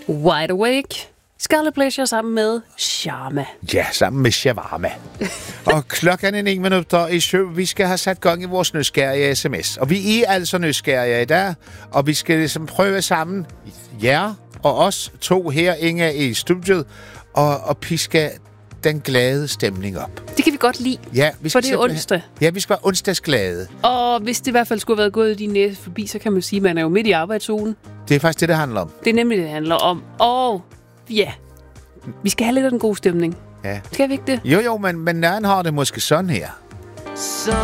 Wide Awake. Scarlet Pleasure sammen med Sharma. Ja, sammen med Shawarma. Og klokken er 9 minutter i 7. Vi skal have sat gang i vores nysgerrige sms. Og vi er altså nysgerrige i dag. Og vi skal ligesom prøve sammen, jer og os to her, Inge, i studiet, og piske den glade stemning op. Det kan vi godt lide, ja, vi skal for det er onsdag. Ja, vi skal være onsdagsglade. Og hvis det i hvert fald skulle have været gået din næse forbi, så kan man sige, at man er jo midt i arbejdsugen. Det er faktisk det handler om. Det er nemlig det handler om. Og ja, vi skal have lidt af den gode stemning. Ja. Skal vi ikke det? Jo, men Næren har det måske sådan her. Så